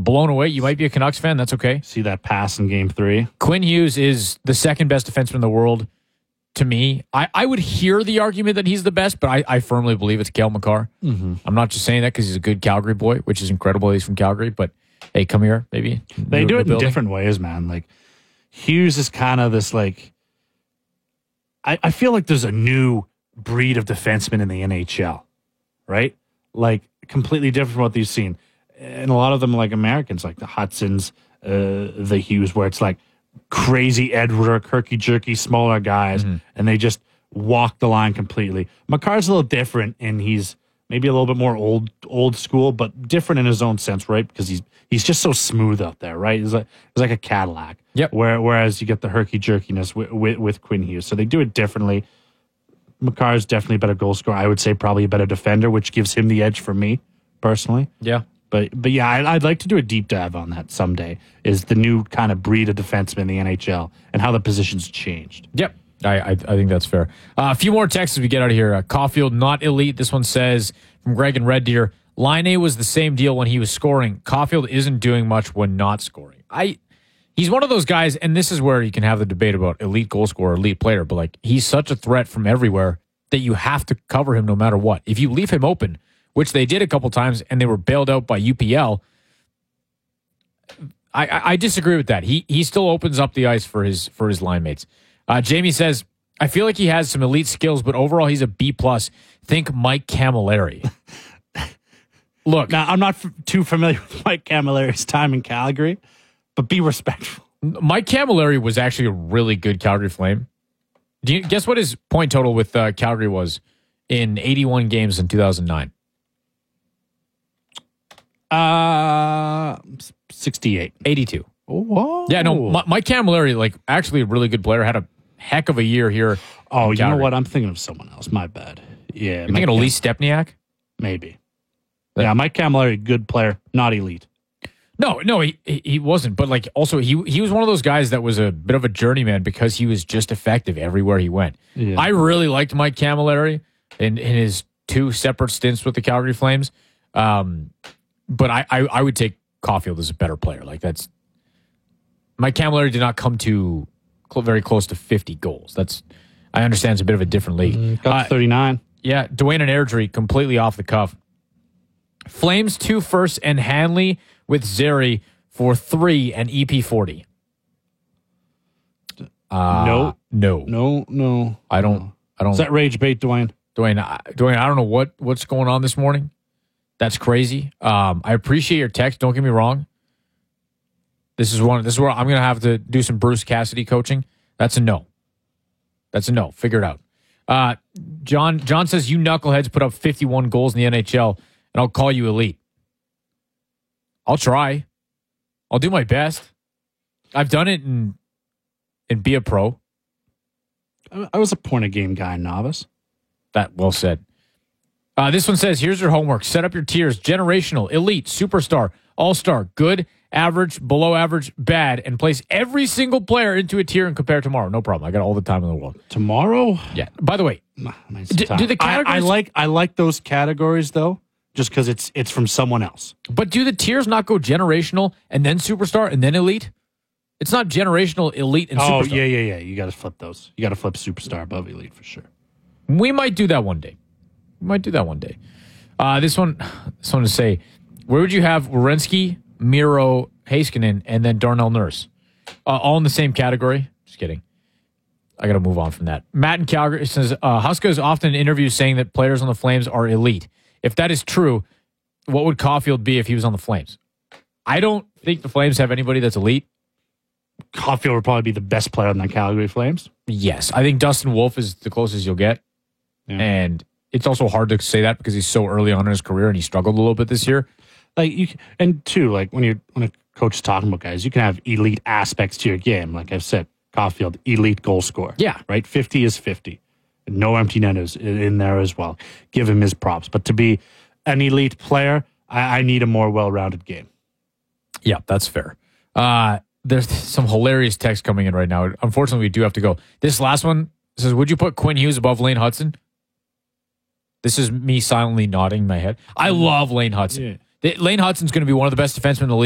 blown away. You might be a Canucks fan. That's okay. See that pass in Game 3? Quinn Hughes is the second best defenseman in the world to me. I would hear the argument that he's the best, but I firmly believe it's Cale Makar. Mm-hmm. I'm not just saying that because he's a good Calgary boy, which is incredible. He's from Calgary, but hey, come here, baby. They do it in different ways, man. Like, Hughes is kind of this, like, I feel like there's a new breed of defensemen in the NHL, right? Like, completely different from what you've seen. And a lot of them, like Americans, like the Hudsons, the Hughes, where it's like crazy Edward, herky-jerky, smaller guys, and they just walk the line completely. Makar's a little different, and he's maybe a little bit more old school, but different in his own sense, right? Because he's just so smooth out there, right? He's like a Cadillac. Yep. Whereas you get the herky-jerkiness with Quinn Hughes. So they do it differently. Makar's definitely a better goal scorer. I would say probably a better defender, which gives him the edge for me, personally. Yeah. But yeah, I'd like to do a deep dive on that someday, is the new kind of breed of defenseman in the NHL and how the position's changed. Yep. I think that's fair. A few more texts as we get out of here. Caulfield, not elite. This one says, from Greg and Red Deer, Laine was the same deal when he was scoring. Caulfield isn't doing much when not scoring. He's one of those guys, and this is where you can have the debate about elite goal scorer, elite player, but like he's such a threat from everywhere that you have to cover him no matter what. If you leave him open, which they did a couple times, and they were bailed out by UPL, I disagree with that. He still opens up the ice for his line mates. Jamie says, I feel like he has some elite skills, but overall he's a B+. Think Mike Camilleri. Look. Now, I'm not too familiar with Mike Camilleri's time in Calgary, but be respectful. Mike Camilleri was actually a really good Calgary Flame. Do you guess what his point total with Calgary was in 81 games in 2009? 68. 82. Oh, whoa. Yeah, no, Mike Camilleri, like, actually a really good player, had a heck of a year here. Oh, you know what? I'm thinking of someone else. My bad. Yeah. You're thinking of Lee Stepniak? Maybe. Yeah, Mike Camilleri, good player, not elite. No, he wasn't. But like, also, he was one of those guys that was a bit of a journeyman because he was just effective everywhere he went. Yeah. I really liked Mike Camilleri in his two separate stints with the Calgary Flames. But I would take Caulfield as a better player. Like, that's Mike Camilleri did not come to very close to 50 goals. I understand it's a bit of a different league. Got 39. Yeah, Dwayne and Airdrie completely off the cuff. Flames 2 first and Hanley with Zeri for 3 and EP 40. No. I don't. Is that rage bait, Dwayne? Dwayne, I don't know what's going on this morning. That's crazy. I appreciate your text. Don't get me wrong. This is where I'm going to have to do some Bruce Cassidy coaching. That's a no. Figure it out. John says, you knuckleheads put up 51 goals in the NHL, and I'll call you elite. I'll try. I'll do my best. I've done it and be a pro. I was a point-a-game guy, novice. That well said. This one says, here's your homework. Set up your tiers. Generational, elite, superstar, all-star, good, average, below average, bad, and place every single player into a tier and compare tomorrow. No problem. I got all the time in the world. Tomorrow? Yeah. By the way, do the categories... I like those categories, though, just because it's from someone else. But do the tiers not go generational and then superstar and then elite? It's not generational, elite, and superstar. Oh, yeah. You got to flip those. You got to flip superstar above elite for sure. We might do that one day. This one to say, where would you have Werenski, Miro, Heiskanen, and then Darnell Nurse? All in the same category? Just kidding. I got to move on from that. Matt in Calgary says, Huska is often in interviews saying that players on the Flames are elite. If that is true, what would Caulfield be if he was on the Flames? I don't think the Flames have anybody that's elite. Caulfield would probably be the best player on the Calgary Flames. Yes. I think Dustin Wolf is the closest you'll get. Yeah. And it's also hard to say that because he's so early on in his career and he struggled a little bit this year. Like when a coach is talking about guys, you can have elite aspects to your game. Like I've said, Caulfield, elite goal scorer. Yeah. Right? 50 is 50. No empty netters in there as well. Give him his props. But to be an elite player, I need a more well-rounded game. Yeah, that's fair. There's some hilarious text coming in right now. Unfortunately, we do have to go. This last one says, would you put Quinn Hughes above Lane Hudson? This is me silently nodding my head. I love Lane Hudson. Yeah. Lane Hudson's going to be one of the best defensemen in the league.